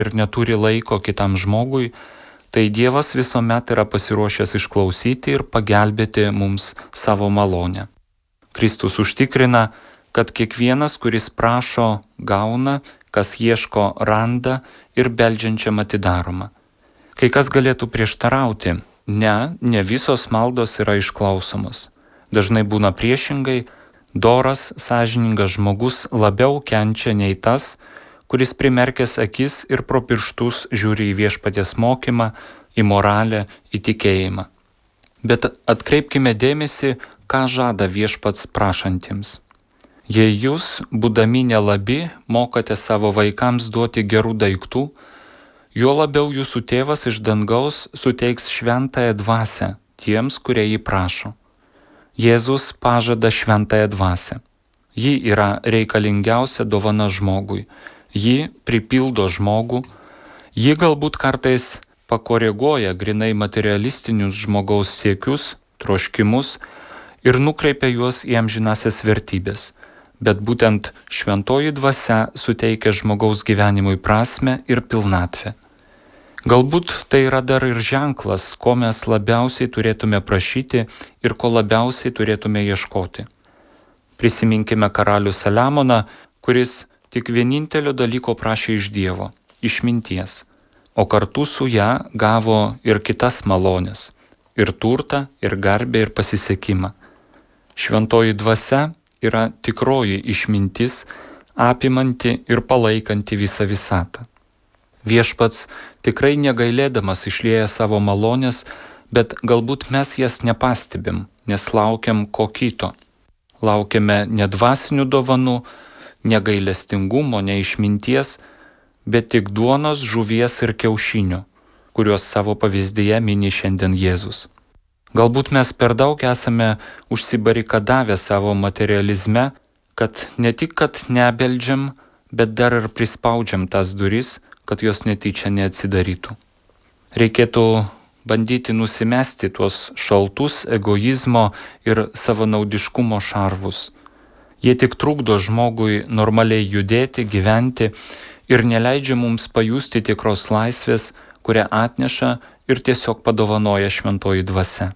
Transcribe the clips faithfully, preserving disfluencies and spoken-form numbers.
ir neturi laiko kitam žmogui, tai Dievas visuomet yra pasiruošęs išklausyti ir pagelbėti mums savo malonę. Kristus užtikrina, kad kiekvienas, kuris prašo, gauna, kas ieško, randa ir beldžiančiam atidaroma. Kai kas galėtų prieštarauti, ne, ne visos maldos yra išklausomos. Dažnai būna priešingai, doras, sąžiningas žmogus labiau kenčia nei tas, kuris primerkęs akis ir pro pirštus žiūri į viešpaties mokymą, į moralę, į tikėjimą. Bet atkreipkime dėmesį, ką žada viešpats prašantiems. Jei jūs, būdami nelabi, mokate savo vaikams duoti gerų daiktų, juo labiau jūsų tėvas iš dangaus suteiks šventąją dvasią tiems, kurie jį prašo. Jėzus pažada šventąją dvasią. Ji yra reikalingiausia dovana žmogui. Ji pripildo žmogų. Ji galbūt kartais pakoreguoja grinai materialistinius žmogaus siekius, troškimus ir nukreipia juos į amžinasias vertybės. Bet būtent šventoji dvasia suteikia žmogaus gyvenimui prasmę ir pilnatvę. Galbūt tai yra dar ir ženklas, ko mes labiausiai turėtume prašyti ir ko labiausiai turėtume ieškoti. Prisiminkime karalių Saliamoną, kuris tik vienintelio dalyko prašė iš Dievo – išminties, o kartu su ją gavo ir kitas malones – ir turtą, ir garbę, ir pasisekimą. Šventoji dvasia yra tikroji išmintis, apimanti ir palaikanti visą visatą. Viešpats tikrai negailėdamas išlieja savo malonės, bet galbūt mes jas nepastebim, nes laukiam ko kito. Laukiame ne dvasinių dovanų, ne gailestingumo, ne išminties, bet tik duonos, žuvies ir kiaušinių, kuriuos savo pavyzdyje mini šiandien Jėzus. Galbūt mes per daug esame užsibarikadavę savo materializme, kad ne tik, kad nebeldžiam, bet dar ir prispaudžiam tas duris, kad jos netyčia neatsidarytų. Reikėtų bandyti nusimesti tuos šaltus egoizmo ir savanaudiškumo šarvus. Jie tik trukdo žmogui normaliai judėti, gyventi ir neleidžia mums pajusti tikros laisvės, kurią atneša ir tiesiog padovanoja šventoji dvasia.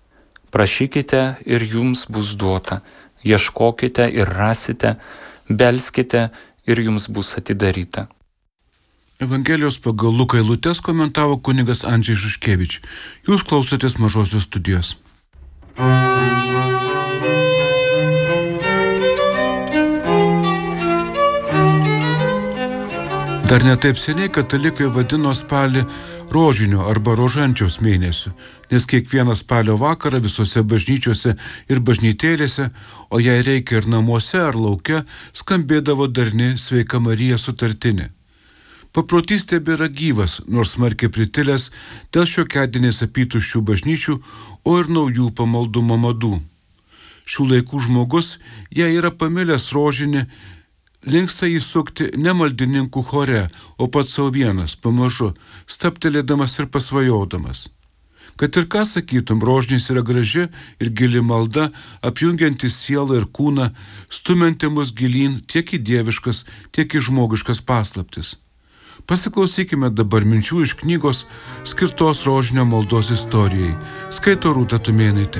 Prašykite ir jums bus duota, ieškokite ir rasite, belskite ir jums bus atidaryta. Evangelijos pagal Luką eilutes komentavo kunigas Andžej Šuškevič. Jūs klausotės Mažosios studijos. Dar netaip seniai katalikai vadino spalį rožinio arba rožančiaus mėnesiu, nes kiekvieną spalio vakarą visose bažnyčiose ir bažnytėlėse, o jei reikia ir namuose ar lauke, skambėdavo darni Sveika Marija sutartinė. Paprotys tebėra gyvas, nors smarkiai pritilęs dėl šiokiadieniais apytuščių bažnyčių, o ir naujų pamaldumo madų. Šių laikų žmogus, jei yra pamilęs rožinį, linksta jį sukti ne maldininkų chore, o pats savo vienas, pamažu, staptelėdamas ir pasvajodamas. Kad ir ką sakytum, rožinis yra graži ir gili malda, apjungianti sielą ir kūną, stumianti mus gilyn tiek į dieviškas, tiek į žmogiškas paslaptis. Pasiklausykime dabar minčių iš knygos skirtos rožinio maldos istorijai. Skaito Rūta Tumėnaitė.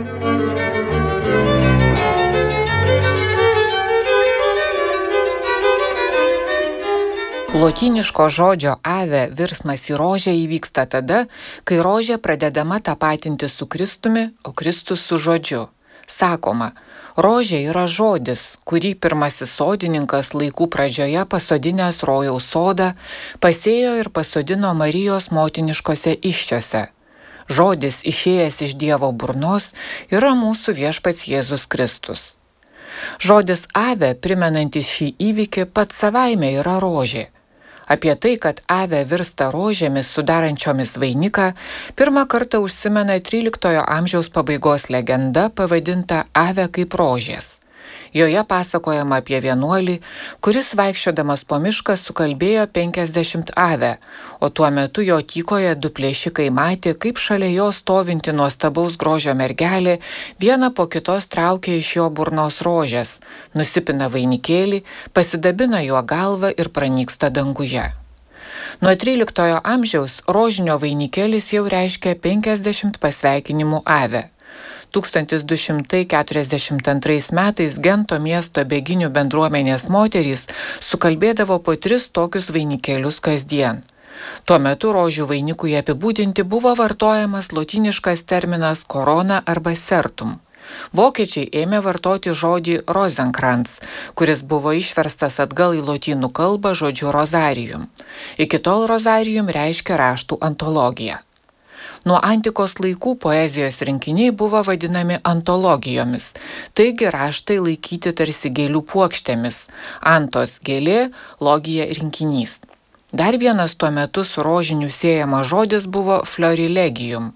Lotyniško žodžio ave virsmas į rožę įvyksta tada, kai rožė pradedama tapatinti su Kristumi, o Kristus su žodžiu. Sakoma, rožė yra žodis, kurį pirmasis sodininkas laikų pradžioje pasodinęs rojaus sodą, pasėjo ir pasodino Marijos motiniškose iščiose. Žodis išėjęs iš Dievo burnos yra mūsų viešpats Jėzus Kristus. Žodis ave, primenantis šį įvykį, pats savaime yra rožė. Apie tai, kad ave virsta rožėmis sudarančiomis vainiką, pirmą kartą užsimena tryliktojo amžiaus pabaigos legenda pavadinta Ave kaip rožės. Joje pasakojama apie vienuolį, kuris vaikščiodamas po mišką sukalbėjo penkiasdešimt ave, o tuo metu jo tykoje du plėšikai matė, kaip šalia jo stovinti nuostabaus grožio mergelė vieną po kitos traukia iš jo burnos rožės, nusipina vainikėlį, pasidabina juo galvą ir pranyksta danguje. Nuo tryliktojo amžiaus rožinio vainikėlis jau reiškia penkiasdešimt pasveikinimų Ave. tūkstantis du šimtai keturiasdešimt antrais metais Gento miesto bėginių bendruomenės moterys sukalbėdavo po tris tokius vainikėlius kasdien. Tuo metu rožių vainikui apibūdinti buvo vartojamas lotyniškas terminas korona arba sertum. Vokiečiai ėmė vartoti žodį rozenkrans, kuris buvo išverstas atgal į lotynų kalbą žodžiu rozarijum. Iki tol rozarijum reiškia raštų antologiją. Nuo antikos laikų poezijos rinkiniai buvo vadinami antologijomis, taigi raštai laikyti tarsi gėlių puokštėmis, antos gėlė, logija rinkinys. Dar vienas tuo metu su rožiniu siejamas žodis buvo florilegium.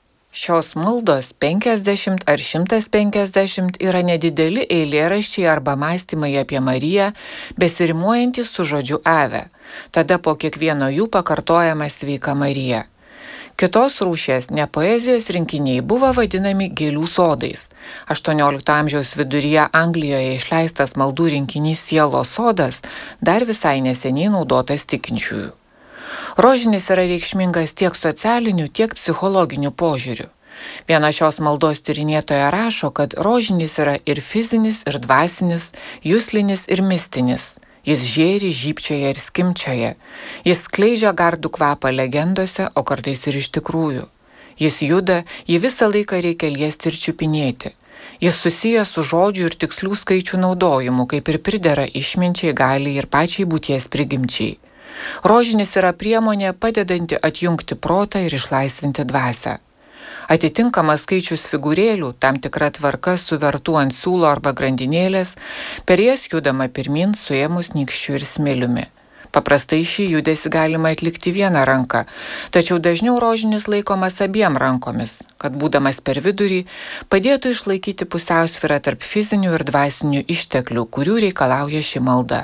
Šios maldos penkiasdešimt ar šimtas penkiasdešimt yra nedideli eilėraščiai arba mąstymai apie Mariją, besirimuojantys su žodžiu Ave. Tada po kiekvieno jų pakartojama sveika Marija. Kitos rūšies nepoezijos rinkiniai buvo vadinami gėlių sodais. aštuoniolikto amžiaus viduryje Anglijoje išleistas maldų rinkinys Sielos sodas dar visai neseniai naudotas tikinčiųjų. Rožinis yra reikšmingas tiek socialiniu, tiek psichologiniu požiūriu. Viena šios maldos tyrinėtoja rašo, kad rožinis yra ir fizinis, ir dvasinis, juslinis ir mistinis. Jis žėri, žypčioja ir skimčioja. Jis skleidžia gardų kvapą legendose, o kartais ir iš tikrųjų. Jis juda, jį visą laiką reikia liesti ir čiupinėti. Jis susijęs su žodžių ir tikslių skaičių naudojimu, kaip ir pridera išminčiai, galiai ir pačiai būties prigimčiai. Rožinis yra priemonė padedanti atjungti protą ir išlaisvinti dvasią. Atitinkamas skaičius figūrėlių, tam tikra tvarka suvertų ant siūlo arba grandinėlės, per jas judama pirmin suėmus nykščiu ir smiliumi. Paprastai šį judesį galima atlikti vieną ranką, tačiau dažniau rožinis laikomas abiem rankomis, kad būdamas per vidurį padėtų išlaikyti pusiausvyrą tarp fizinių ir dvasinių išteklių, kurių reikalauja ši malda.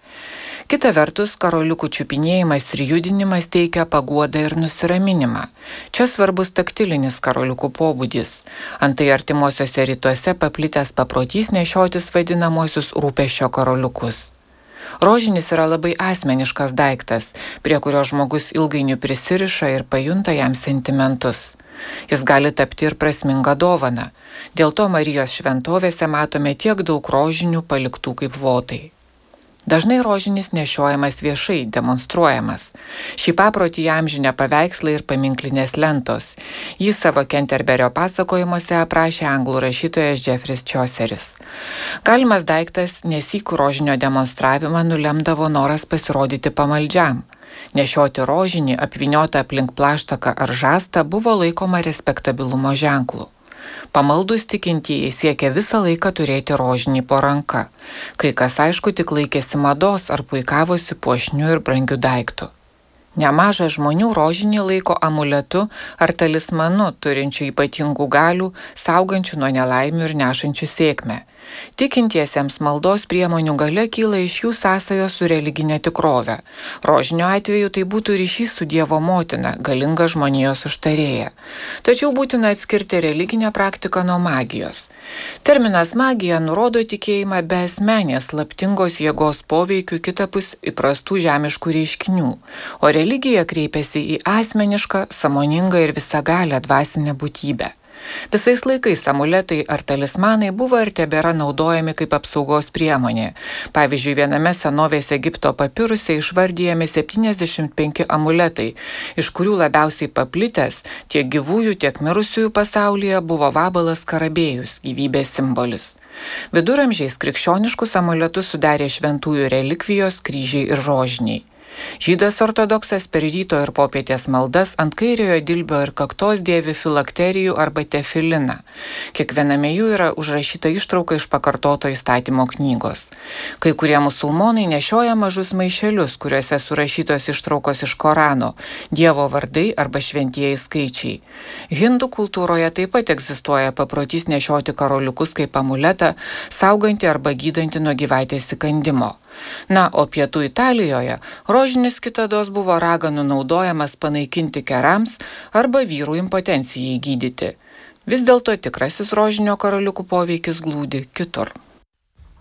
Kita vertus, karoliukų čiupinėjimas ir judinimas teikia paguodą ir nusiraminimą. Čia svarbus taktilinis karoliukų pobūdis. Antai artimuosiuose rytuose paplitęs paprotys nešiotis vadinamosius rūpesčio karoliukus. Rožinis yra labai asmeniškas daiktas, prie kurio žmogus ilgainiui prisiriša ir pajunta jam sentimentus. Jis gali tapti ir prasminga dovana. Dėl to Marijos šventovėse matome tiek daug rožinių paliktų kaip votai. Dažnai rožinis nešiojamas viešai, demonstruojamas. Šį paprotį įamžinę paveikslai ir paminklinės lentos. Jį savo Kenterberio pasakojimuose aprašė anglų rašytojas Jeffris Chauceris. Galimas daiktas nesyk rožinio demonstravimą nulemdavo noras pasirodyti pamaldžiam. Nešioti rožinį apvyniotą aplink plaštaką ar žastą buvo laikoma respektabilumo ženklu. Pamaldus tikintieji siekia visą laiką turėti rožinį po ranka. Kai kas aišku tik laikėsi mados ar puikavosi puošniu ir brangiu daiktu. Nemaža žmonių rožinį laiko amuletu ar talismanu, turinčių ypatingų galių, saugančių nuo nelaimių ir nešančių sėkmę. Tikintiesiems maldos priemonių galia kyla iš jų sąsajos su religinė tikrove. Rožinio atveju tai būtų ryšys su Dievo motina, galinga žmonijos užtarėja. Tačiau būtina atskirti religinę praktiką nuo magijos. Terminas magija nurodo tikėjimą be asmenės slaptingos jėgos poveikių kitapus įprastų žemiškų reiškinių, o religija kreipiasi į asmenišką, sąmoningą ir visagalę dvasinę būtybę. Visais laikais amuletai ar talismanai buvo ir tebėra naudojami kaip apsaugos priemonė. Pavyzdžiui, viename senovės Egipto papiruse išvardyjami septyniasdešimt penki amuletai, iš kurių labiausiai paplitęs tiek gyvųjų, tiek mirusiųjų pasaulyje buvo vabalas karabėjus, gyvybės simbolis. Viduramžiais krikščioniškus amuletus sudarė šventųjų relikvijos, kryžiai ir rožiniai. Žydas ortodoksas per ryto ir popietės maldas ant kairiojo dilbio ir kaktos dėvi filakterijų arba tefiliną. Kiekviename jų yra užrašyta ištrauka iš pakartoto įstatymo knygos. Kai kurie musulmonai nešioja mažus maišelius, kuriuose surašytos ištraukos iš Korano, Dievo vardai arba šventieji skaičiai. Hindų kultūroje taip pat egzistuoja paprotys nešioti karoliukus kaip amuletą, saugantį arba gydantį nuo gyvatės įkandimo. Na, o pietų Italijoje rožinis kitados buvo raganų naudojamas panaikinti kerams arba vyrų impotencijai gydyti. Vis dėlto tikrasis rožinio karoliukų poveikis glūdi kitur.